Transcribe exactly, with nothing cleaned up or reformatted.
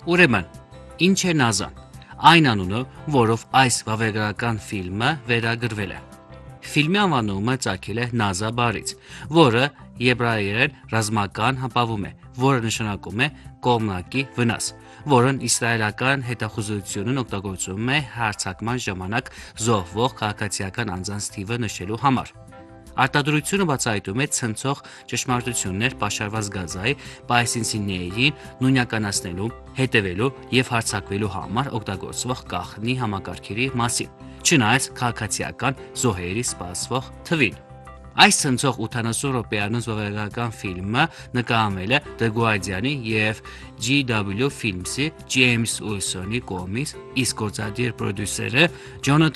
Ուրեմն, ինչ է Նազան, այն անունը, որով այս վավերագրական ֆիլմը վերագրվել է։ Ֆիլմի անվանումը ծագել է Նազա բառից, որը եբրայերեն ռազմական հապավում է, որը նշանակում է կողմնակի վնաս, որն իսրայելական հետախուզությունն օգտագործում է հարձակման ժամանակ զոհվող քաղաքացիական անձանց թիվը նշելու համար։ Արտադրությունը բացահայտում է ցնցող ճշմարտություններ պաշարված Գազայի պալեստինցիներին նույնականացնելու, հետևելու եւ հարձակվելու համար օգտագործվող գաղտնի համակարգերի մասին, չնայած քաղաքացիական զոհերի սպասվող թվին։ Այս ցնցող ութանասուն րոպեանոց վավերագրական ֆիլմը նկարահանվել է The Guardian-ի եւ G W Films-ի Ջեյմս Ուիլսոնի կողմից, իսկ գործադիր պրոդյուսերը Ջոնաթան